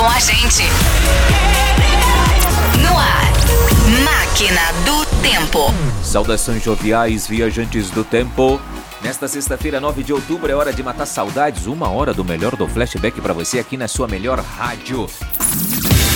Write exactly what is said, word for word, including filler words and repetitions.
com a gente. No ar, Máquina do Tempo. Saudações joviais, viajantes do tempo. Nesta sexta-feira, nove de outubro, é hora de matar saudades. Uma hora do melhor do flashback pra você aqui na sua melhor rádio.